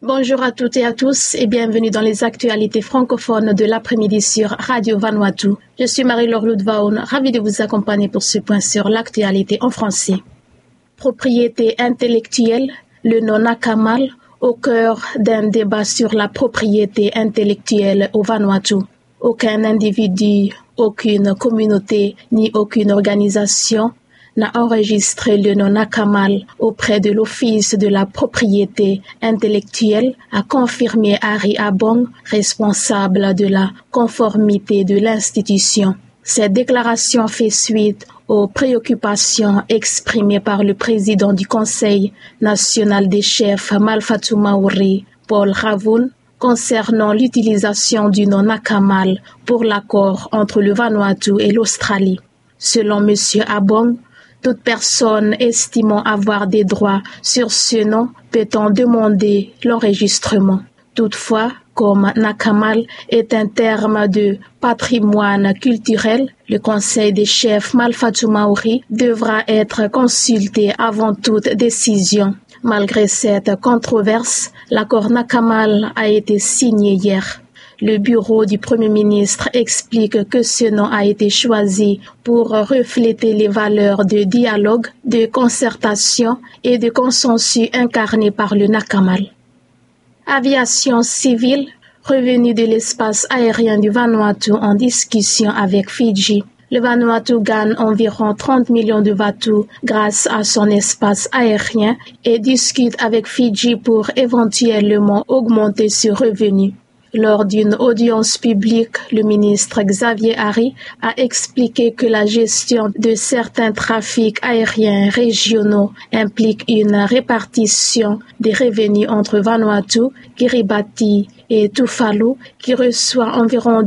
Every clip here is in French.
Bonjour à toutes et à tous et bienvenue dans les actualités francophones de l'après-midi sur Radio Vanuatu. Je suis Marie-Laure Ludvaun, ravie de vous accompagner pour ce point sur l'actualité en français. Propriété intellectuelle, le non-akamal, au cœur d'un débat sur la propriété intellectuelle au Vanuatu. Aucun individu, aucune communauté ni aucune organisation n'a enregistré le non-akamal auprès de l'Office de la propriété intellectuelle, a confirmé Harry Abong, responsable de la conformité de l'institution. Cette déclaration fait suite aux préoccupations exprimées par le président du Conseil national des chefs Malfatu Maori, Paul Ravoun, concernant l'utilisation du non-akamal pour l'accord entre le Vanuatu et l'Australie. Selon M. Abong, toute personne estimant avoir des droits sur ce nom peut en demander l'enregistrement. Toutefois, comme Nakamal est un terme de patrimoine culturel, le Conseil des chefs Malfatu Maori devra être consulté avant toute décision. Malgré cette controverse, l'accord Nakamal a été signé hier. Le bureau du Premier ministre explique que ce nom a été choisi pour refléter les valeurs de dialogue, de concertation et de consensus incarnés par le Nakamal. Aviation civile, revenu de l'espace aérien du Vanuatu en discussion avec Fidji. Le Vanuatu gagne environ 30 millions de Vatu grâce à son espace aérien et discute avec Fidji pour éventuellement augmenter ce revenu. Lors d'une audience publique, le ministre Xavier Harry a expliqué que la gestion de certains trafics aériens régionaux implique une répartition des revenus entre Vanuatu, Kiribati et Tuvalu, qui reçoit environ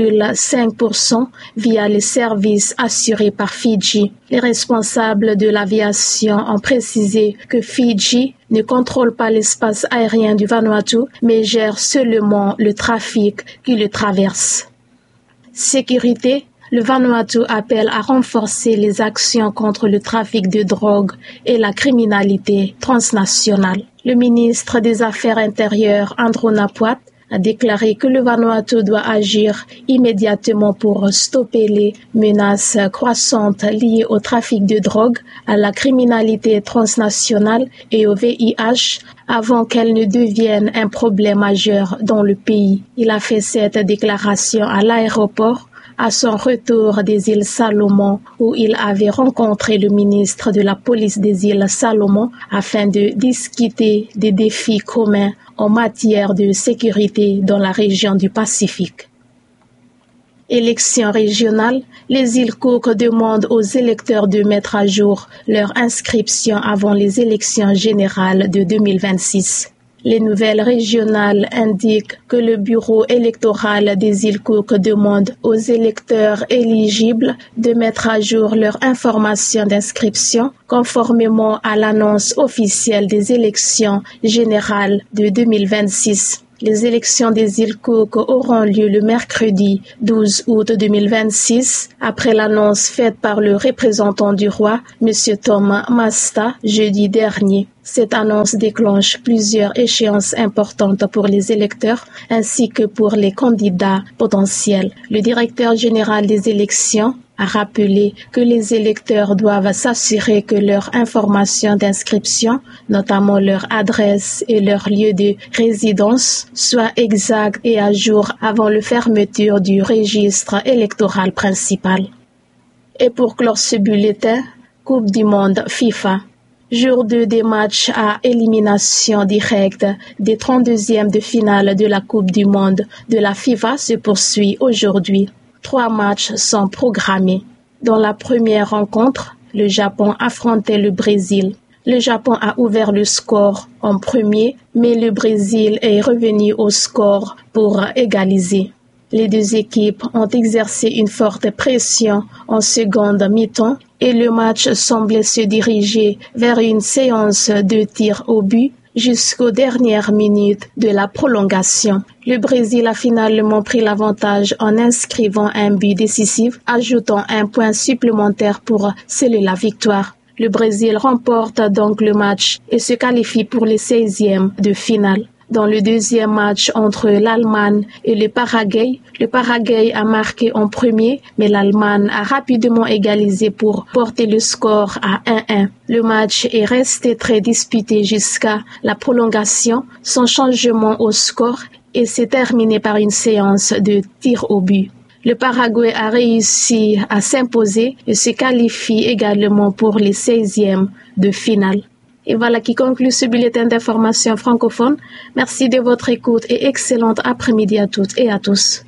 2,5% via les services assurés par Fidji. Les responsables de l'aviation ont précisé que Fidji ne contrôle pas l'espace aérien du Vanuatu, mais gère seulement le trafic qui le traverse. Sécurité. Le Vanuatu appelle à renforcer les actions contre le trafic de drogue et la criminalité transnationale. Le ministre des Affaires intérieures, Andrew Napuat, a déclaré que le Vanuatu doit agir immédiatement pour stopper les menaces croissantes liées au trafic de drogue, à la criminalité transnationale et au VIH avant qu'elles ne deviennent un problème majeur dans le pays. Il a fait cette déclaration à l'aéroport à son retour des îles Salomon, où il avait rencontré le ministre de la police des îles Salomon afin de discuter des défis communs en matière de sécurité dans la région du Pacifique. Élections régionales, les îles Cook demandent aux électeurs de mettre à jour leur inscription avant les élections générales de 2026. Les nouvelles régionales indiquent que le bureau électoral des îles Cook demande aux électeurs éligibles de mettre à jour leur information d'inscription conformément à l'annonce officielle des élections générales de 2026. Les élections des îles Cook auront lieu le mercredi 12 août 2026, après l'annonce faite par le représentant du roi, M. Tom Masta, jeudi dernier. Cette annonce déclenche plusieurs échéances importantes pour les électeurs ainsi que pour les candidats potentiels. Le directeur général des élections a rappelé que les électeurs doivent s'assurer que leur information d'inscription, notamment leur adresse et leur lieu de résidence, soit exacte et à jour avant la fermeture du registre électoral principal. Et pour clore ce bulletin, Coupe du monde FIFA. Jour 2 des matchs à élimination directe des 32e de finale de la Coupe du monde de la FIFA se poursuit aujourd'hui. 3 matchs sont programmés. Dans la première rencontre, le Japon affrontait le Brésil. Le Japon a ouvert le score en premier, mais le Brésil est revenu au score pour égaliser. Les deux équipes ont exercé une forte pression en seconde mi-temps et le match semblait se diriger vers une séance de tirs au but jusqu'aux dernières minutes de la prolongation. Le Brésil a finalement pris l'avantage en inscrivant un but décisif, ajoutant un point supplémentaire pour sceller la victoire. Le Brésil remporte donc le match et se qualifie pour les 16e de finale. Dans le deuxième match entre l'Allemagne et le Paraguay a marqué en premier, mais l'Allemagne a rapidement égalisé pour porter le score à 1-1. Le match est resté très disputé jusqu'à la prolongation, sans changement au score, et s'est terminé par une séance de tirs au but. Le Paraguay a réussi à s'imposer et se qualifie également pour les 16e de finale. Et voilà qui conclut ce bulletin d'information francophone. Merci de votre écoute et excellente après-midi à toutes et à tous.